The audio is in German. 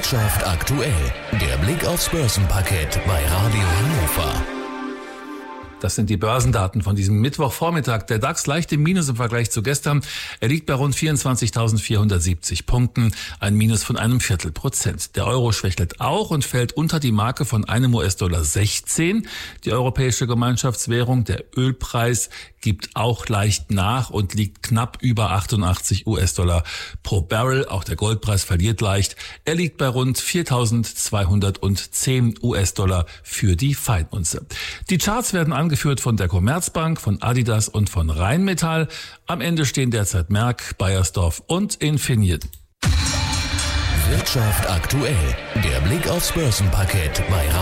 Wirtschaft aktuell. Der Blick aufs Börsenparkett bei Radio Hannover. Das sind die Börsendaten von diesem Mittwochvormittag. Der DAX leicht im Minus im Vergleich zu gestern. Er liegt bei rund 24.470 Punkten, ein Minus von 0,25%. Der Euro schwächelt auch und fällt unter die Marke von einem US-Dollar 16. Die europäische Gemeinschaftswährung, der Ölpreis, gibt auch leicht nach und liegt knapp über 88 US-Dollar pro Barrel. Auch der Goldpreis verliert leicht. Er liegt bei rund 4.210 US-Dollar für die Feinunze. Die Charts werden angeführt von der Commerzbank, von Adidas und von Rheinmetall. Am Ende stehen derzeit Merck, Beiersdorf und Infineon. Wirtschaft aktuell. Der Blick aufs Börsenparkett bei